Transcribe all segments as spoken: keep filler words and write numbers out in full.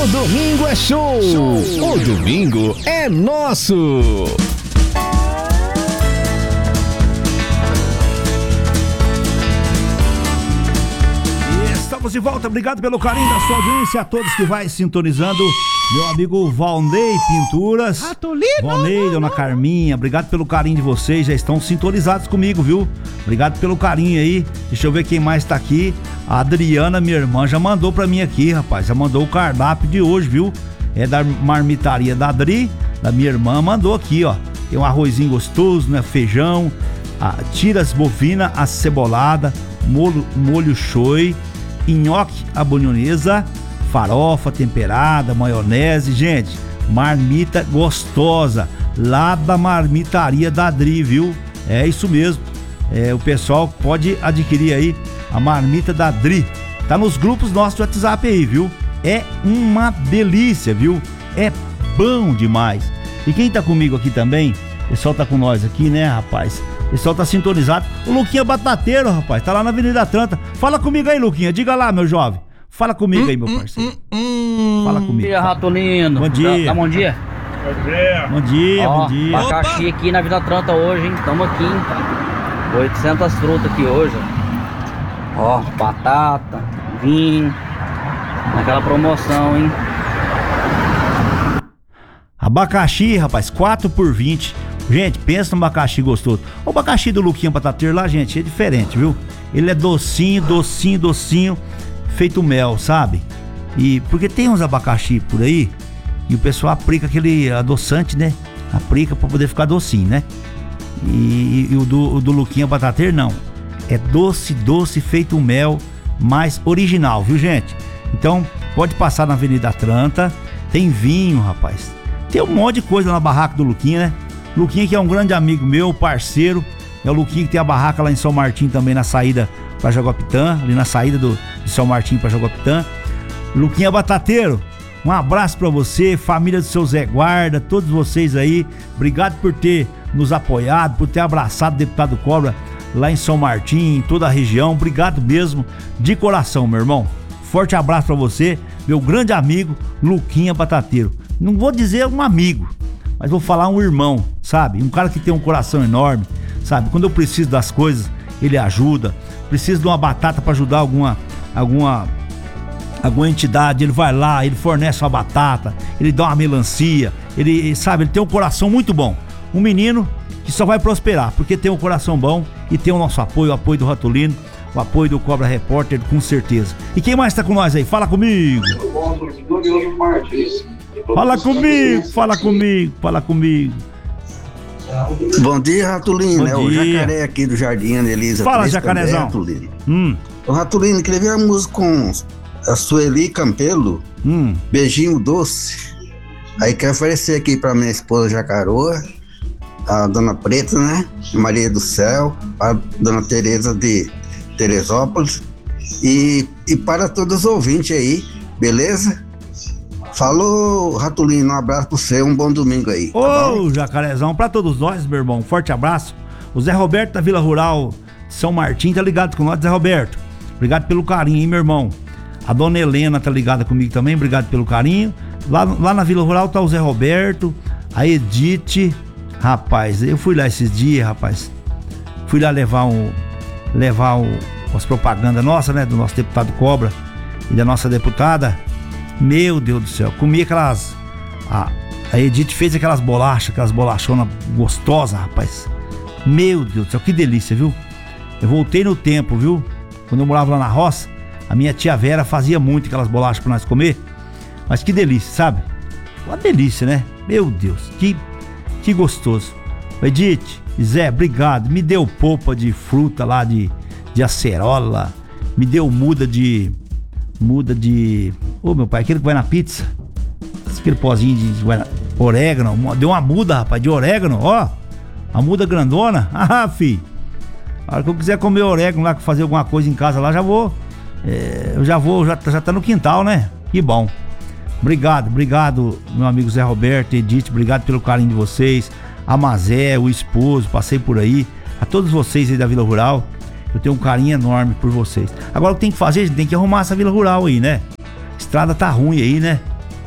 O domingo é show. show. O domingo é nosso. Estamos de volta, obrigado pelo carinho da sua audiência, a todos que vai sintonizando. Meu amigo Valnei Pinturas, Ratolino, Valnei, Dona Carminha, obrigado pelo carinho de vocês, já estão sintonizados comigo, viu? Obrigado pelo carinho aí. Deixa eu ver quem mais tá aqui. A Adriana, minha irmã, já mandou pra mim aqui, rapaz, já mandou o cardápio de hoje, viu? É da marmitaria da Adri, da minha irmã, mandou aqui, ó. Tem um arrozinho gostoso, né? Feijão, a tiras bovina acebolada, molho, molho shoyu, nhoque à bolonhesa, farofa temperada, maionese, gente, marmita gostosa, lá da marmitaria da Adri, viu? É isso mesmo, é, o pessoal pode adquirir aí a marmita da Adri, tá nos grupos nossos do WhatsApp aí, viu? É uma delícia, viu? É bom demais. E quem tá comigo aqui também, o pessoal tá com nós aqui, né, rapaz? O pessoal tá sintonizado. O Luquinha Batateiro, rapaz, tá lá na Avenida Atlanta. Fala comigo aí, Luquinha, diga lá, meu jovem. Fala comigo aí, meu parceiro. Fala comigo. Bom dia, Ratolino. Bom dia. Tá, bom dia? Bom dia, Ó, bom dia. abacaxi aqui na Avenida Atlanta hoje, hein? Tamo aqui, hein? oitocentas frutas aqui hoje. Ó, batata, vinho. Naquela promoção, hein? Abacaxi, rapaz, quatro por vinte. Gente, pensa no abacaxi gostoso. O abacaxi do Luquinha Batateiro lá, gente, é diferente, viu? Ele é docinho, docinho, docinho, feito mel, sabe? E porque tem uns abacaxi por aí e o pessoal aplica aquele adoçante, né? Aplica pra poder ficar docinho, né? E, e o, do, o do Luquinha Batateiro não. É doce, doce, feito mel, mais original, viu, gente? Então, pode passar na Avenida Atlanta. Tem vinho, rapaz. Tem um monte de coisa na barraca do Luquinha, né? Luquinha que é um grande amigo meu, parceiro. É o Luquinha que tem a barraca lá em São Martim também, na saída pra Jaguapitã. Ali na saída do, de São Martim pra Jaguapitã. Luquinha Batateiro, um abraço pra você, família do seu Zé Guarda, todos vocês aí. Obrigado por ter nos apoiado, por ter abraçado o deputado Cobra lá em São Martim, em toda a região. Obrigado mesmo, de coração, meu irmão. Forte abraço pra você, meu grande amigo Luquinha Batateiro. Não vou dizer um amigo, mas vou falar um irmão, sabe? Um cara que tem um coração enorme, sabe? Quando eu preciso das coisas, ele ajuda. Preciso de uma batata para ajudar alguma, alguma, alguma entidade, ele vai lá, ele fornece uma batata, ele dá uma melancia, ele, sabe? Ele tem um coração muito bom. Um menino que só vai prosperar, porque tem um coração bom e tem o nosso apoio, o apoio do Ratolino, o apoio do Cobra Repórter, com certeza. E quem mais tá com nós aí? Fala comigo! Fala comigo, fala comigo, fala comigo. Bom dia, Ratolino. Bom é o dia. Jacaré aqui do Jardim Ana Elisa. Fala, Três Jacarezão. também, Ratolino. Hum, O Ratolino, queria ver a música com a Sueli Campelo, hum. Beijinho Doce. Aí quero oferecer aqui pra minha esposa Jacaroa, a Dona Preta, né? Maria do Céu, a Dona Tereza de Teresópolis e, e para todos os ouvintes aí, beleza? Falou, Ratolino, um abraço pra você, um bom domingo aí. Ô, tá bom? Jacarezão, pra todos nós, meu irmão, um forte abraço. O Zé Roberto da Vila Rural de São Martim tá ligado com nós, Zé Roberto. Obrigado pelo carinho, hein, meu irmão. A Dona Helena tá ligada comigo também, obrigado pelo carinho. Lá, lá na Vila Rural tá o Zé Roberto, a Edith. Rapaz, eu fui lá esses dias, rapaz. Fui lá levar um, levar um, as propagandas nossas, né, do nosso deputado Cobra e da nossa deputada. Meu Deus do céu, comi aquelas... A, a Edith fez aquelas bolachas, aquelas bolachonas gostosas, rapaz. Meu Deus do céu, que delícia, viu? Eu voltei no tempo, viu? Quando eu morava lá na roça, a minha tia Vera fazia muito aquelas bolachas pra nós comer. Mas que delícia, sabe? Uma delícia, né? Meu Deus, que, que gostoso. Edith, Zé, obrigado. Me deu polpa de fruta lá, de, de acerola. Me deu muda de... Muda de... Ô, meu pai, aquele que vai na pizza. Aquele pozinho de vai na, orégano. Deu uma muda, rapaz, de orégano, ó. A muda grandona. Ah, fi. A hora que eu quiser comer orégano lá, fazer alguma coisa em casa lá, já vou. É, eu já vou, já, já tá no quintal, né? Que bom. Obrigado, obrigado, meu amigo Zé Roberto, Edith, obrigado pelo carinho de vocês. A Mazé, o esposo, passei por aí. A todos vocês aí da Vila Rural. Eu tenho um carinho enorme por vocês. Agora o que tem que fazer, a gente tem que arrumar essa Vila Rural aí, né? Estrada tá ruim aí, né?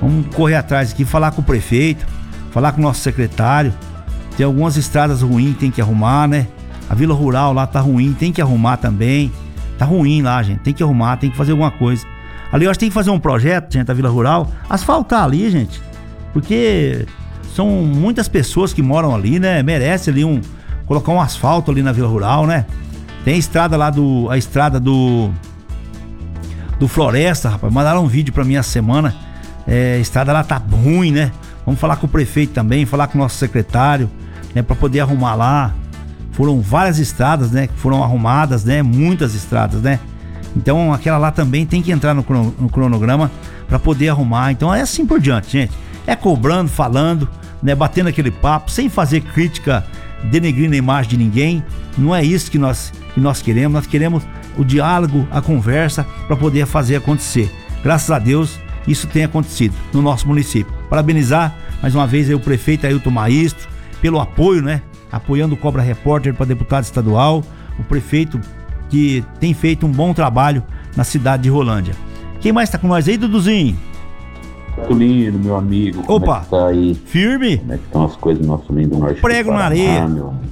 Vamos correr atrás aqui, falar com o prefeito, falar com o nosso secretário. Tem algumas estradas ruins que tem que arrumar, né? A Vila Rural lá tá ruim, tem que arrumar também. Tá ruim lá, gente, tem que arrumar, tem que fazer alguma coisa. Ali eu acho que tem que fazer um projeto, gente, da Vila Rural, asfaltar ali, gente. Porque são muitas pessoas que moram ali, né? Merece ali um... colocar um asfalto ali na Vila Rural, né? Tem a estrada lá do... a estrada do... do Floresta, rapaz. Mandaram um vídeo pra mim essa semana. É, a estrada lá tá ruim, né? Vamos falar com o prefeito também, falar com o nosso secretário, né? Pra poder arrumar lá. Foram várias estradas, né? Que foram arrumadas, né? Muitas estradas, né? Então aquela lá também tem que entrar no, crono, no cronograma pra poder arrumar. Então é assim por diante, gente. É cobrando, falando, né? Batendo aquele papo, sem fazer crítica, denegrindo a imagem de ninguém. Não é isso que nós, que nós queremos. Nós queremos o diálogo, a conversa para poder fazer acontecer. Graças a Deus isso tem acontecido no nosso município. Parabenizar mais uma vez aí o prefeito Ailton Maestro pelo apoio, né? Apoiando o Cobra Repórter para deputado estadual. O prefeito que tem feito um bom trabalho na cidade de Rolândia. Quem mais tá com nós aí, Duduzinho? Tulino, meu amigo. Opa! Como é que tá aí? Firme? Como é que estão as coisas no nosso lindo norte? Prego na areia. Meu amigo.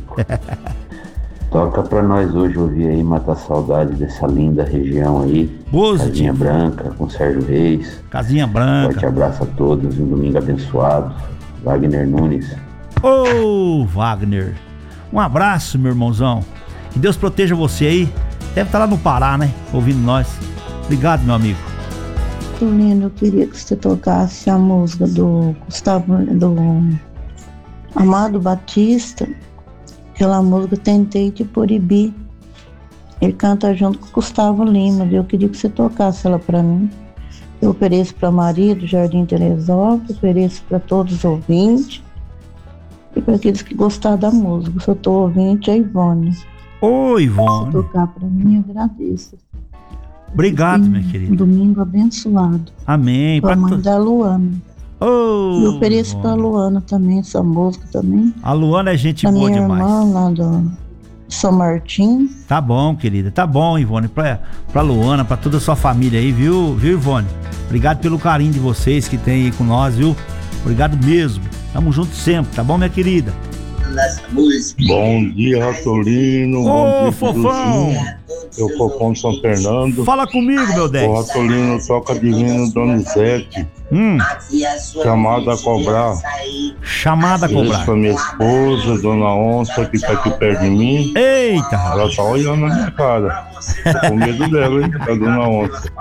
Toca pra nós hoje ouvir aí, matar saudade dessa linda região aí. Positivo. Casinha Branca, com Sérgio Reis. Casinha Branca. Forte abraço a todos, um domingo abençoado. Wagner Nunes. Ô, Wagner. Um abraço, meu irmãozão. Que Deus proteja você aí. Deve estar lá no Pará, né? Ouvindo nós. Obrigado, meu amigo. Tulino, eu queria que você tocasse a música do Gustavo, do Amado Batista. Aquela música Tentei Te Proibir. Ele canta junto com o Gustavo Lima. Eu queria que você tocasse ela pra mim. Eu ofereço pra Maria do Jardim Teresópolis, ofereço pra todos os ouvintes e para aqueles que gostaram da música. Se eu tô ouvinte, é Ivone. Oi, Ivone. Se tocar pra mim, eu agradeço. Obrigado, minha Um querida. domingo abençoado. Amém. Pra mãe to- da Luana. Ô, E eu ofereço Ivone. pra Luana também, essa música também. A Luana é gente Pra boa minha demais. irmã lá do São Martim. Tá bom, querida. Tá bom, Ivone. Pra, pra Luana, pra toda a sua família aí, viu, viu, Ivone? Obrigado pelo carinho de vocês que tem aí com nós, viu? Obrigado mesmo. Tamo junto sempre, tá bom, minha querida? Bom dia, Ratolino. Ô, Bom dia, Fofão. Duduzinho. Eu, Fofão de São Fernando. Fala comigo, meu O dez. Ratolino toca Divino Donizete, Hum, chamado a cobrar. chamada a Isso cobrar. pra minha esposa, Dona Onça, que tá aqui perto de mim. Eita, rapaz. Ela tá olhando na minha cara. Tô com medo dela, hein, da Dona Onça.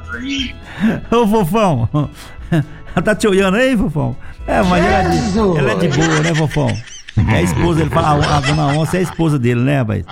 Ô, Fofão. Ela tá te olhando aí, Fofão? É, mas ela é, de, ela é de boa, né, Fofão? É a esposa, ele fala, a, a Dona Onça é a esposa dele, né, rapaz?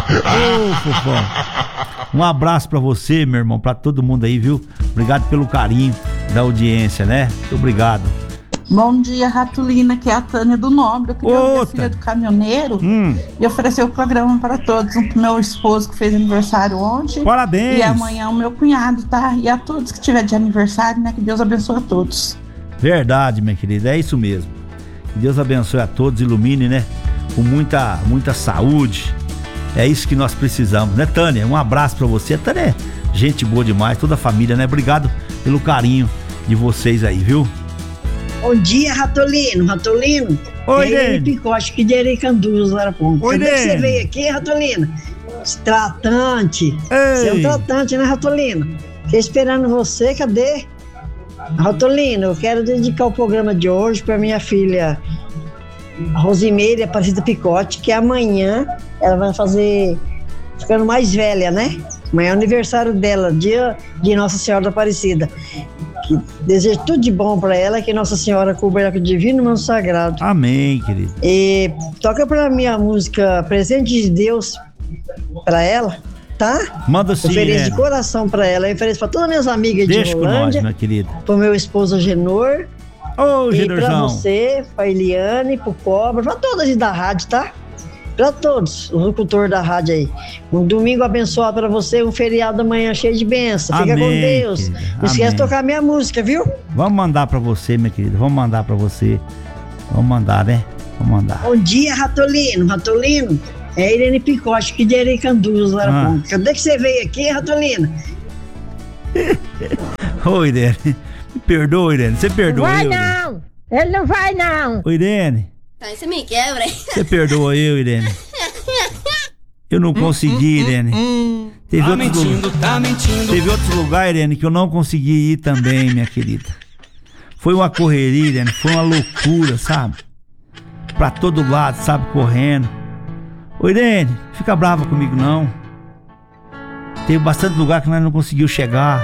Ô, Fofão. Um abraço pra você, meu irmão, pra todo mundo aí, viu? Obrigado pelo carinho da audiência, né? Muito obrigado. Bom dia, Ratulina, que é a Tânia do Nobre, que é Ô, filha Tânia. do caminhoneiro, Hum, e ofereceu o programa para todos. Um pro meu esposo que fez aniversário ontem, parabéns. e amanhã o meu cunhado, tá? E a todos que tiver de aniversário, né? Que Deus abençoe a todos. Verdade, minha querida, é isso mesmo. Que Deus abençoe a todos, ilumine, né? Com muita, muita saúde. É isso que nós precisamos, né, Tânia? Um abraço pra você. A Tânia é gente boa demais, toda a família, né? Obrigado pelo carinho de vocês aí, viu? Bom dia, Ratolino. Ratolino. Oi, é ele Nene. Picote, que de Arecanduz, Araponga. Oi, Cadê que você Nene. veio aqui, Ratolino? Tratante. Você é um Ei. tratante, né, Ratolino? Fiquei esperando você, cadê? Ratolino, eu quero dedicar o programa de hoje para minha filha Rosimeire Aparecida Picote, que amanhã ela vai fazer, ficando mais velha, né? Amanhã é o aniversário dela, dia de Nossa Senhora da Aparecida. Que desejo tudo de bom para ela, que Nossa Senhora cubra ela com o divino manto sagrado. Amém, querido. E toca pra mim a música Presente de Deus pra ela, tá? Manda sim, Eu ofereço né? de coração pra ela, eu ofereço pra todas as minhas amigas Deixa de com nós, Rolândia, minha querida. pro meu esposo Genor, Ô, e pra Genorzão. você, pra Eliane, pro Cobra, pra todas aí da rádio, tá? Pra todos, os locutores da rádio aí. Um domingo abençoado pra você, um feriado amanhã cheio de bênção. Fica Amém, com Deus. querida. Não esquece Amém. de tocar minha música, viu? Vamos mandar pra você, minha querida. Vamos mandar pra você. Vamos mandar, né? Vamos mandar. Bom dia, Ratolino. Ratolino, é a Irene Picote, que de Arecanduz, lá Ah. Cadê que você veio aqui, Ratolino? Oi, Dene. Me perdoa, Irene. Você perdoa Vai eu? não! Ele não vai não! Ô, Irene. Tá, você me quebra, hein? Você perdoa eu, Irene? Eu não consegui, Irene. Teve Tá outros mentindo, lu- tá mentindo. Teve outros lugares, Irene, que eu não consegui ir também, minha querida. Foi uma correria, Irene. Foi uma loucura, sabe? Pra todo lado, sabe? Correndo. Ô, Irene, fica brava comigo, não. Teve bastante lugar que nós não conseguimos chegar.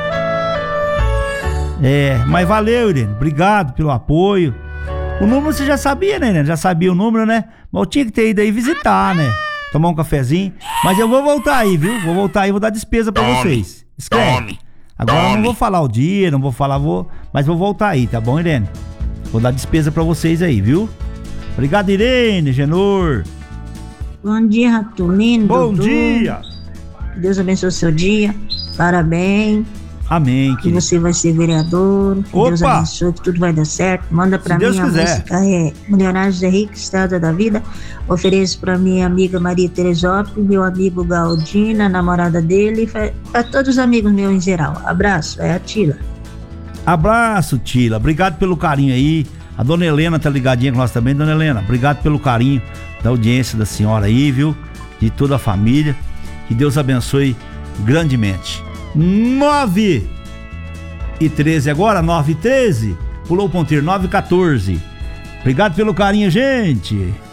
É, mas valeu, Irene. Obrigado pelo apoio. O número você já sabia, né, Irene? Já sabia o número, né? Mas eu tinha que ter ido aí visitar, né? Tomar um cafezinho. Mas eu vou voltar aí, viu? Vou voltar aí, vou dar despesa pra vocês. Escreve. Agora eu não vou falar o dia, não vou falar, vou, mas vou voltar aí, tá bom, Irene? Vou dar despesa pra vocês aí, viu? Obrigado, Irene, Genor. Bom dia, Ratulino. Bom Dudu. dia. Deus abençoe o seu dia. Parabéns. Amém, Que querido. você vai ser vereador. Que Deus Opa! abençoe, que tudo vai dar certo. Manda pra Se Deus mim a quiser. música é Milionários é Rico, Estrada da Vida. Ofereço pra minha amiga Maria Teresópolis, meu amigo Galdina, namorada dele, e fa- pra todos os amigos meus em geral. Abraço, é a Tila. Abraço, Tila. Obrigado pelo carinho aí. A dona Helena tá ligadinha com nós também. Dona Helena, obrigado pelo carinho da audiência da senhora aí, viu? De toda a família. Que Deus abençoe grandemente. Nove e treze agora, nove e treze. Pulou o ponteiro, nove e quatorze. Obrigado pelo carinho, gente.